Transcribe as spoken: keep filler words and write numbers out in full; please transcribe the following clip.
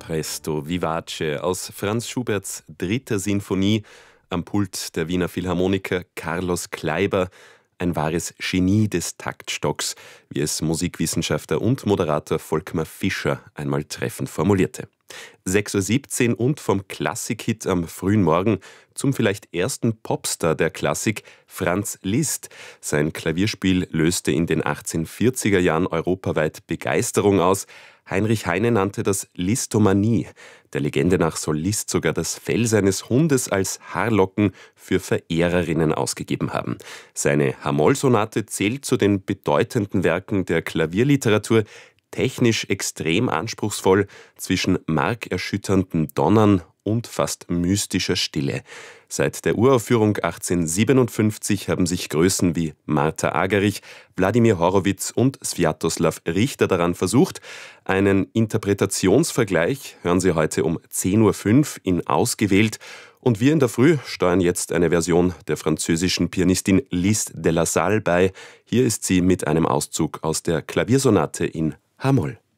Presto vivace aus Franz Schuberts dritter Sinfonie, am Pult der Wiener Philharmoniker Carlos Kleiber, ein wahres Genie des Taktstocks, wie es Musikwissenschaftler und Moderator Volkmar Fischer einmal treffend formulierte. sechs Uhr siebzehn und vom Klassikhit am frühen Morgen zum vielleicht ersten Popstar der Klassik, Franz Liszt. Sein Klavierspiel löste in den achtzehnhundertvierziger Jahren europaweit Begeisterung aus. Heinrich Heine nannte das Listomanie. Der Legende nach soll Liszt sogar das Fell seines Hundes als Haarlocken für Verehrerinnen ausgegeben haben. Seine H-Moll-Sonate zählt zu den bedeutenden Werken der Klavierliteratur, technisch extrem anspruchsvoll, zwischen markerschütternden Donnern und fast mystischer Stille. Seit der Uraufführung achtzehnhundertsiebenundfünfzig haben sich Größen wie Martha Argerich, Wladimir Horowitz und Swiatoslav Richter daran versucht. Einen Interpretationsvergleich hören Sie heute um zehn Uhr fünf in Ausgewählt. Und wir in der Früh steuern jetzt eine Version der französischen Pianistin Lys de la Salle bei. Hier ist sie mit einem Auszug aus der Klaviersonate in H-Moll.